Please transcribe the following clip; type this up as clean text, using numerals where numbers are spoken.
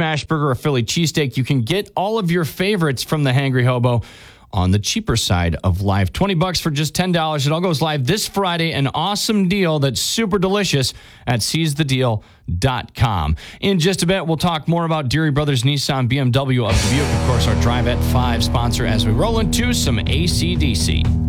smash burger, or Philly cheesesteak. You can get all of your favorites from the Hangry Hobo on the cheaper side of life. $20 for just $10. It all goes live this Friday. An awesome deal that's super delicious at seizethedeal.com. In just a bit, we'll talk more about Deary Brothers Nissan BMW of Dubuque. Of course, our Drive at 5 sponsor as we roll into some AC/DC.